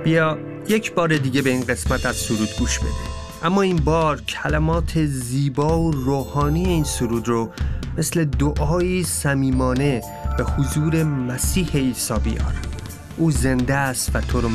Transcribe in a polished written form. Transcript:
بیا یک بار دیگه به این قسمت از سرود گوش بده، اما این بار کلمات زیبا و روحانی این سرود رو مثل دعایی صمیمانه به حضور مسیح عیسی بیار. او زنده است و تو رو